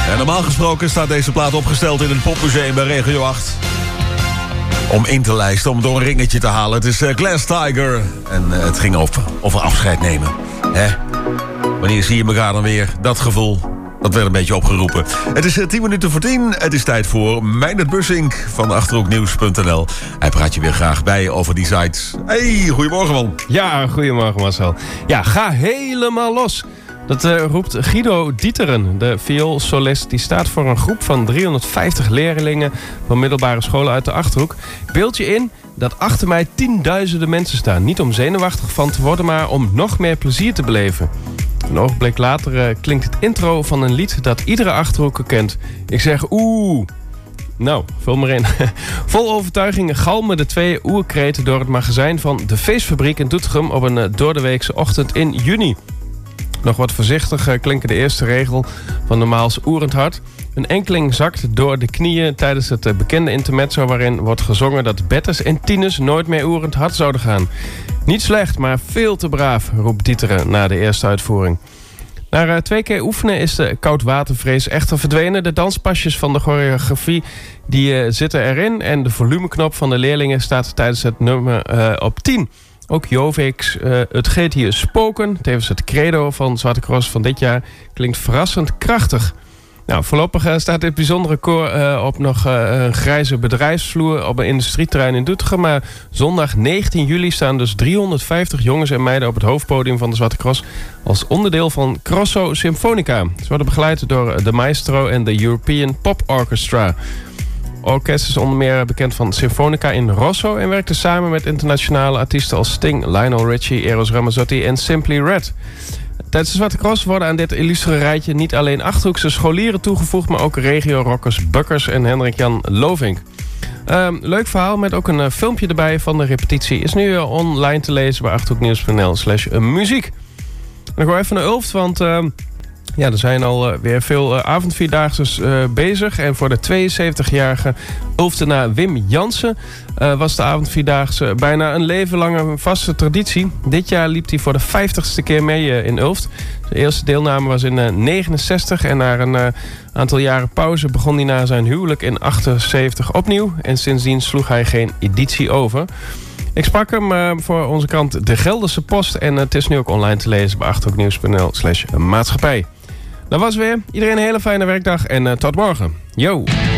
En normaal gesproken staat deze plaat opgesteld in het popmuseum bij Regio 8. Om in te lijsten, om door een ringetje te halen. Het is Glass Tiger. En het ging over afscheid nemen. Hè? Wanneer zie je elkaar dan weer? Dat gevoel, dat werd een beetje opgeroepen. Het is 10 minuten voor 10. Het is tijd voor Meindert Bussink van achterhoeknieuws.nl. Hij praat je weer graag bij over die sites. Hey, goedemorgen man. Ja, goedemorgen Marcel. Ja, ga helemaal los. Dat roept Guido Dieteren, de vioolsolist. Die staat voor een groep van 350 leerlingen van middelbare scholen uit de Achterhoek. Beeld je in dat achter mij tienduizenden mensen staan. Niet om zenuwachtig van te worden, maar om nog meer plezier te beleven. Een ogenblik later klinkt het intro van een lied dat iedere Achterhoeker kent. Ik zeg oeh. Nou, vul maar in. Vol overtuiging galmen de 2 oerkreten door het magazijn van de Feestfabriek in Doetinchem op een doordeweekse ochtend in juni. Nog wat voorzichtig klinken de eerste regel van Normaals Oerend Hart. Een enkeling zakt door de knieën tijdens het bekende intermezzo waarin wordt gezongen dat betters en tieners nooit meer oerend hard zouden gaan. Niet slecht, maar veel te braaf, roept Dieteren na de eerste uitvoering. Na 2 keer oefenen is de koudwatervrees echter verdwenen. De danspasjes van de choreografie die zitten erin en de volumeknop van de leerlingen staat tijdens het nummer op 10. Ook Jovex, het geet hier spoken, tevens het credo van Zwarte Cross van dit jaar, klinkt verrassend krachtig. Nou, voorlopig staat dit bijzondere koor op nog een grijze bedrijfsvloer op een industrieterrein in Doetinchem. Maar zondag 19 juli staan dus 350 jongens en meiden op het hoofdpodium van de Zwarte Cross als onderdeel van Crosso Symfonica. Ze worden begeleid door de Maestro en de European Pop Orchestra. Orkest is onder meer bekend van Symfonica in Rosso en werkte samen met internationale artiesten als Sting, Lionel Richie, Eros Ramazzotti en Simply Red. Tijdens de Zwarte Cross worden aan dit illustre rijtje niet alleen Achterhoekse scholieren toegevoegd, maar ook regio-rockers Bukkers en Hendrik-Jan Lovink. Leuk verhaal met ook een filmpje erbij van de repetitie is nu online te lezen bij achterhoeknieuws.nl/muziek. Dan gaan we even naar Ulft, want ja, er zijn alweer veel avondvierdaagses bezig. En voor de 72-jarige Ulftenaar Wim Jansen was de avondvierdaagse bijna een leven lang een vaste traditie. Dit jaar liep hij voor de 50ste keer mee in Ulft. De eerste deelname was in 1969 en na een aantal jaren pauze begon hij na zijn huwelijk in 1978 opnieuw. En sindsdien sloeg hij geen editie over. Ik sprak hem voor onze krant De Gelderse Post en het is nu ook online te lezen bij achterhoeknieuws.nl/maatschappij. Dat was weer. Iedereen een hele fijne werkdag en tot morgen. Yo!